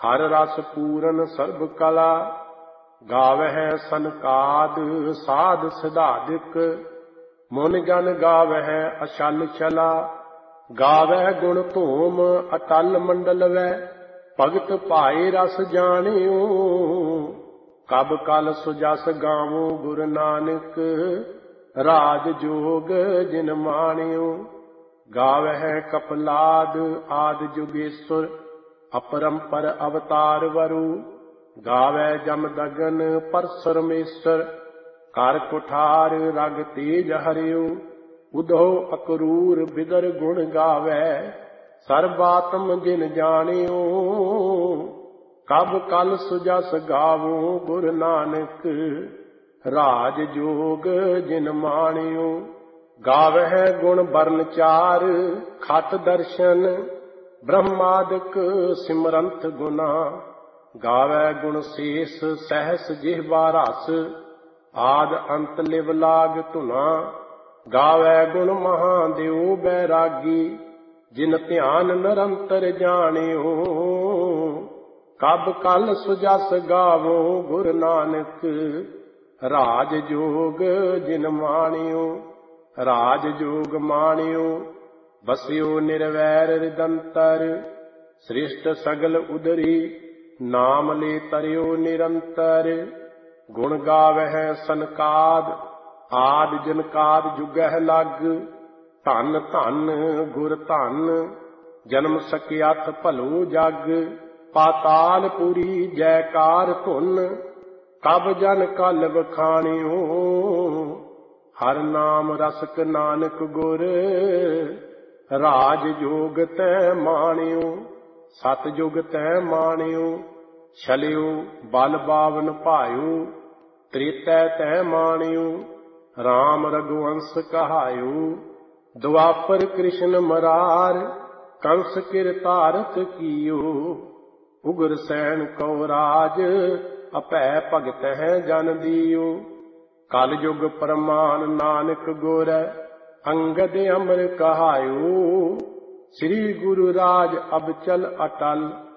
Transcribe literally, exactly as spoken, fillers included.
हर रस पूरन सर्ब कला, गावह सनकाद साध सिधादिक। मुन जन गावह अशल चला, गावह गुण धूम अटल मंडल वै। भगत भाई रस जानियो, कब कल सुजस गावो गुरु नानक। राज जोग जिन मानियो, गावह कपलाद आदि जुगेश्वर। अपरंपर अवतार वरु, गावै जम दगन परसरमेश्वर। कर कुठार रग तेज हरियो, उधो अकरूर बिदर गुण गावै। सर्वात्म जिन जानियो, कब कल सुजस गावो गुरु नानक। राज जोग जिन मानियो, गावह गुण बरन चार खट दर्शन। ब्रह्मादिक सिमरंत गुना, गावै गुण शेष सहस जिह्वा रस। आद अंत लिव लाग धुना, गावै गुण महादेव बैरागी। जिन ध्यान निरंतर जानियो, कब कल सुजस गावो गुरु नानक। राज जोग जिन मानियो, राज जोग मानियो। बसियो निर्वैर हृदंतर, श्रेष्ठ सगल उदरी। नाम ले तरियो निरंतर, गुण गावह सनकाद आदि जनकाद जुगह लग। धन धन गुर धन, जन्म सकियाथ भलो जग। पातालपुरी जयकार धुन, कब जन कल बखानियो। हर नाम रसक नानक गुर, राज जोग तै मानियो। सतयुग तै मानियो, छलियो बल बावन भायो। त्रेतै तै मानियो, राम रघुवंश कहायो। द्वापर कृष्ण मरार, कंस किरतारथ कियो। उग्र सैन को राज, अपै भगत है जन दियो। कल युग प्रमाण नानक गुर, अंगद अमर कहायो। श्री गुरु राज अब चल अटल,